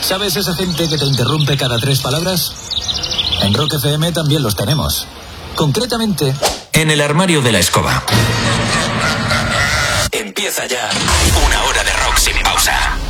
¿Sabes esa gente que te interrumpe cada 3 palabras? En Rock FM también los tenemos. Concretamente, en el armario de la escoba. Empieza ya 1 hora de rock sin pausa.